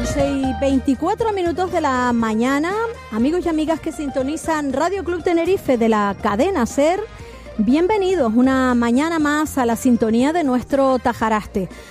11:24 de la mañana, amigos y amigas que sintonizan Radio Club Tenerife de la cadena SER, bienvenidos una mañana más a la sintonía de nuestro Tajaraste.